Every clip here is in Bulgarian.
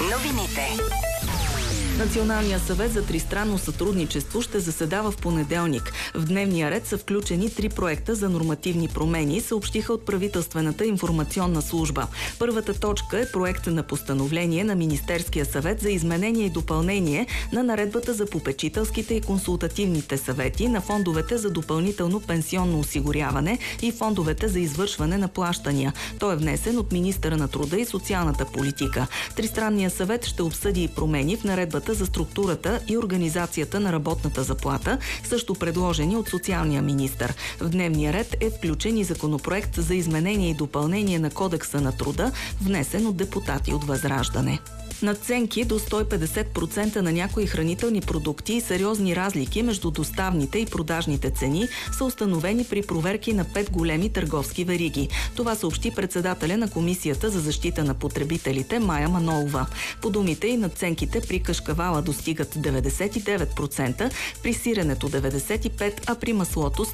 Новините. Националният съвет за тристранно сътрудничество ще заседава в понеделник. В дневния ред са включени 3 проекта за нормативни промени, съобщиха от правителствената информационна служба. Първата точка е проект на постановление на Министерския съвет за изменение и допълнение на наредбата за попечителските и консултативните съвети на фондовете за допълнително пенсионно осигуряване и фондовете за извършване на плащания. Той е внесен от министъра на труда и социалната политика. Тристранният съвет ще обсъди и промени в наредбата за структурата и организацията на работната заплата, също предложени от социалния министър. В дневния ред е включен и законопроект за изменение и допълнение на Кодекса на труда, внесен от депутати от Възраждане. Надценки до 150% на някои хранителни продукти и сериозни разлики между доставните и продажните цени са установени при проверки на 5 големи търговски вериги. Това съобщи председателя на Комисията за защита на потребителите Мая Манолова. По думите й, надценките при кашкавала достигат 99%, при сиренето 95%, а при маслото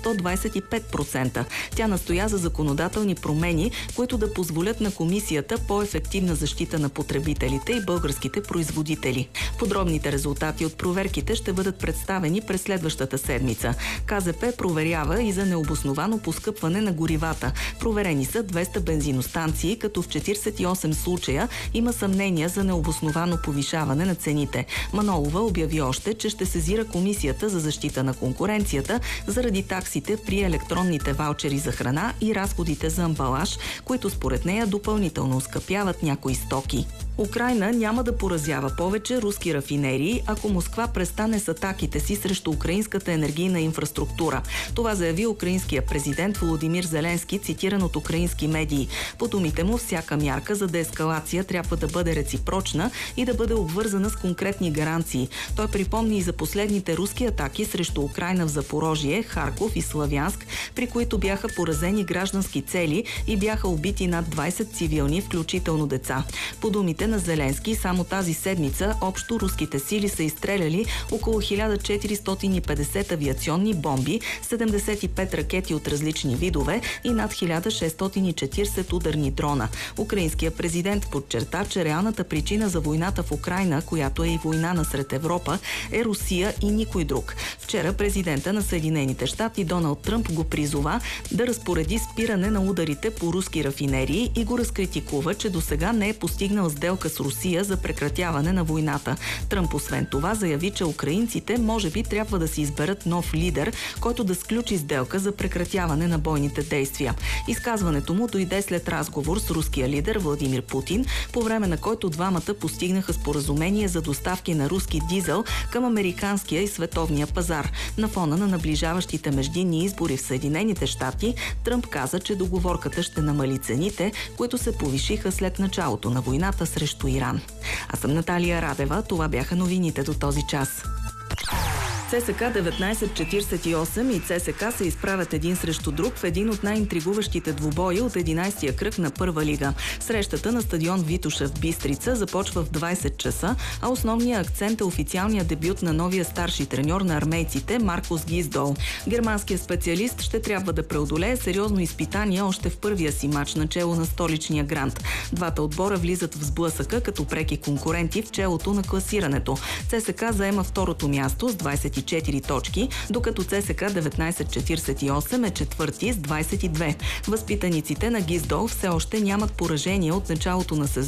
125%. Тя настоя за законодателни промени, които да позволят на Комисията по-ефективна защита на потребителите и българските производители. Подробните резултати от проверките ще бъдат представени през следващата седмица. КЗП проверява и за необосновано поскъпване на горивата. Проверени са 200 бензиностанции, като в 48 случая има съмнения за необосновано повишаване на цените. Манолова обяви още, че ще сезира Комисията за защита на конкуренцията заради таксите при електронните ваучери за храна и разходите за амбалаж, които според нея допълнително оскъпяват някои стоки. Украйна няма да поразява повече руски рафинерии, ако Москва престане с атаките си срещу украинската енергийна инфраструктура. Това заяви украинския президент Володимир Зеленски, цитиран от украински медии. По думите му, всяка мярка за деескалация трябва да бъде реципрочна и да бъде обвързана с конкретни гаранции. Той припомни и за последните руски атаки срещу Украйна в Запорожие, Харков и Славянск, при които бяха поразени граждански цели и бяха убити над 20 цивилни, включително деца. По думите на Зеленски, само тази седмица общо руските сили са изстреляли около 1450 авиационни бомби, 75 ракети от различни видове и над 1640 ударни дрона. Украинският президент подчерта, че реалната причина за войната в Украйна, която е и война насред Европа, е Русия и никой друг. Вчера президента на Съединените щати Доналд Тръмп го призова да разпореди спиране на ударите по руски рафинерии и го разкритикува, че досега не е постигнал сделка с Русия за прекратяване на войната. Тръмп освен това заяви, че украинците може би трябва да си изберат нов лидер, който да сключи сделка за прекратяване на бойните действия. Изказването му дойде след разговор с руския лидер Владимир Путин, по време на който двамата постигнаха споразумение за доставки на руски дизел към американския и световния пазар. На фона на наближаващите междинни избори в Съединените щати, Тръмп каза, че договорката ще намали цените, които се повишиха след началото на войната срещу Иран. Аз съм Наталия Радева. Това бяха новините до този час. ЦСК 1948 и ЦСК се изправят един срещу друг в един от най-интригуващите двубои от 11-я кръг на Първа лига. Срещата на стадион Витоша в Бистрица започва в 20 часа, а основният акцент е официалният дебют на новия старши треньор на армейците Маркус Гиздол. Германският специалист ще трябва да преодолее сериозно изпитание още в първия си мач начело на столичния Грант. Двата отбора влизат в сблъсъка като преки конкуренти в челото на класирането. ЦСК заема второто място с 24 точки, докато ЦСК 1948 е четвърти с 22. Възпитаниците на Гиздол все още нямат поражение от началото на сезона